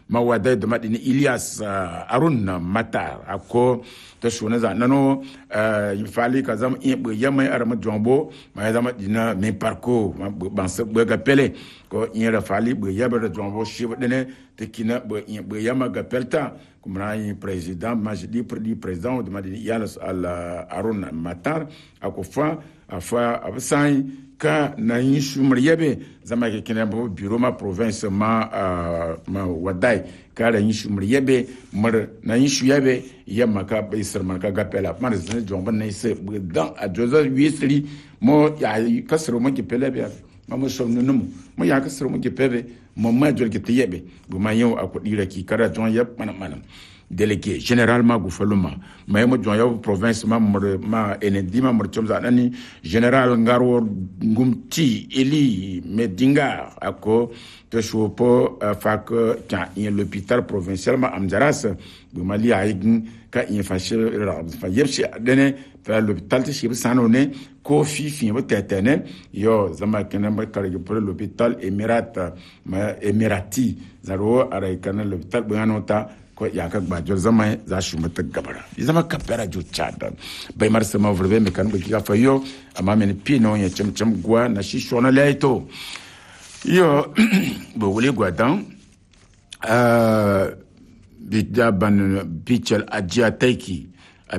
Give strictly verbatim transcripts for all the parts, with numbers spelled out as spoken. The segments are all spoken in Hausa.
ma wadai da madini Ilyas Arun Matar ako ta shona za nano fali ka zama in bu yamai arama jombo ma zama dina me parko ban se bu ga pele ko in ra fali bu yabar jombo shi wadane te kina bu in bu yama ga pelta kuma yin president ma di president de madini Ilyas Arun Matar ako fa afa absai ka na yin shumar yabe zama ke kina bo biro ma province ma ma wadai ka da yin shumar yabe mar na yin shu yabe yamma ka bai sarman ka ga pela mar zan jomban ne se dan a jozo wisri mo ya kasro mo ke pela be ma mo so nunu mo ya kasro mo ke pebe mo ma jol ke tiyebe bu ma yau akudi raki kara jon yab mana mana délégué généralement gouvernement mais mo jon yaw province ma ma enedima mo chomza nani général ngaro ngumti eli medinga ako to shopo fak ka in l'hôpital provincial ma amjaras bu mali aigin ka in fache fa yebshi dene fa l'hôpital ti shib sanone ko fi fi bo tetene yo zama kenan ba karge pour l'hôpital emirat ma emirati zaro ara kana l'hôpital bu anota ko ya ka ba jor zama za shi mata gabara zama kapera jo chada bai mar sama vrebe me kan baki ka fayo amma men pino ya cham cham gwa na shi shona laito yo bo wule gwa dan euh bidda ban bichel ajiateki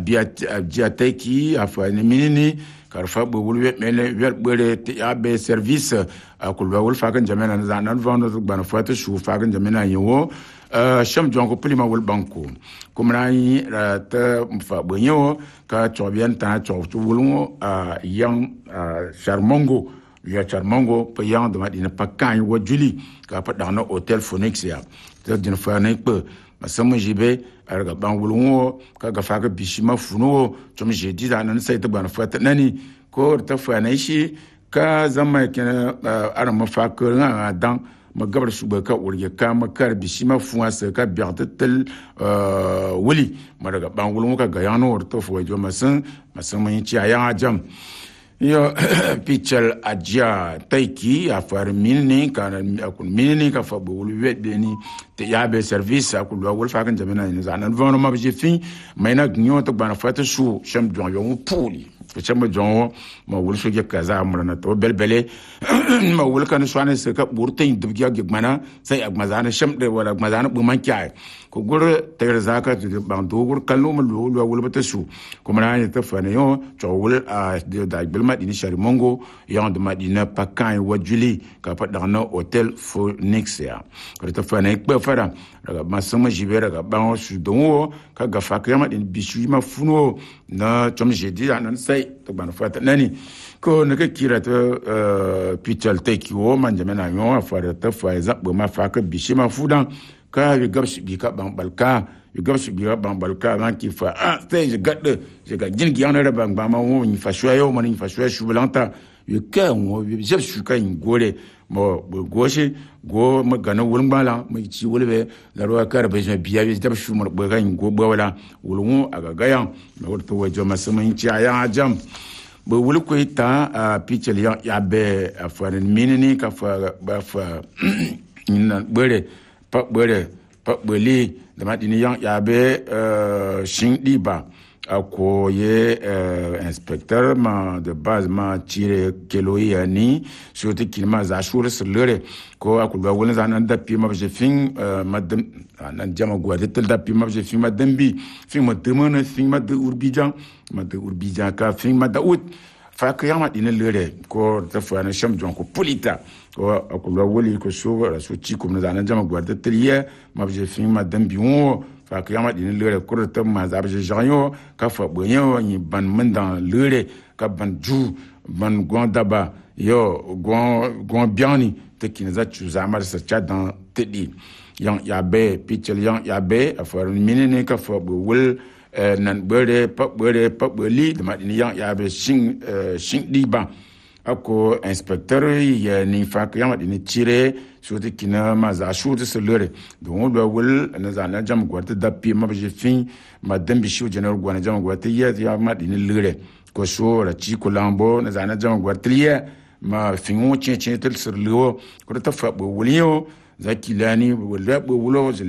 abiateki afa ni minini karfa bo wule mele wer bere ya be service akulwa wul fa kan jamana zanan vando ban fata shu fa kan jamana yo Uh, sham jongo pulima wul banko kumrai ta mfa bonyo ka chobian ta cho wulmo a yang charmongo ya charmongo pa yang de madina pakan wo juli ka pa dans hôtel Phoenix ya ta din fa ne pe masama jibe arga ban wulmo ka ga fa ga bishima funo chom je di da nan sai ta ban fa ta nani ko ta fa ne shi ka zama kenan arama fa ko nga dan ma gabar shuba ka urge ka makar bishima fuwa sa ka biarta tel euh wuli ma daga ban wulun ka ga yano to fo jo masan masan mun ci aya jam yo pichel ajia taiki afar minni kana akun minni ka fa bo wulu wedde ni te yabe service akun wul fa kan jamina ni zanan vono ma bi fin mayna gnyo to bana fata shu sham jon yo puli chama jon ma wul so ge kaza amrana to belbele ma wul kan swane se ka burtin dubgiya ge mana sai agmazana sham de wala agmazana bu man kyaay ko gur ter zaka de bando gur kallo ma wul wul bata su kuma na ta fane yo to wul a de da belma dini shari mongo yan de madina pakan wajuli ka pa dans hôtel Phoenix ya ko ta fane ko fara daga masama jibera ga ban su don ka ga fakama din bisu ma funo na chom jedi nan sai to ban fata nani ko na ka kira ta pichal take wo man jamana yo afara ta fa za bo ma fa ka bishi ma fudan ka wi gabshi bi ka ban balka wi gabshi bi ka ban balka nan ki fa ah sai je gadde je ga jingi yana da ban ba ma wo ni fa shwa yo man ni fa shwa shu balanta wi ka wo wi je shu ka ngore mo goshe go magana wulun bala mai ci wulbe da ruwa kar bai je biya bi da shu mo bo ga ngo bo wala wulun aga gayan na wurto wajo masamin ci aya jam bo wul ko ita a pichel ya ya be afan minini ka fa ba fa ina bere pa bere pa beli da madini ya ya be shin diba ako ye inspecteur ma de base ma tire keloyi ani surtout qu'il m'a zashur sur lere ko akulwa wala zanan da pi ma je fin madam nan jama gwade tel da pi ma je fin madam bi fin madam fin madam urbijan madam urbijan ka fin madam out fa ka yama dina lere ko ta fa na sham jon ko polita ko akulwa wali ko so so ci ko na zanan jama gwade tel ye ma je fin madam bi won fa ka yama dina lere ko ta ma za je janyo ka fa bonyo ni ban mandan lere ka ban ju ban gondaba yo gon gon biani te kinaza chuzamar sa cha dans tedi yang yabe pichel yang yabe afar minene ka fa bo wul nan bere pa bere pa beli de madini yang yabe sing sing diba ako inspecteur ya ni fa ka yama dini tire so te kina ma za shu te selere don do wul na za na jam gwata da pi ma je fin madam bi shu general gwana jam gwata ya ya ma dini lere ko so ra chi ko lambo na za na jam gwata ya ma fingo chen chen tel sur le ko ta fa bo wulio zakilani wala bo wulo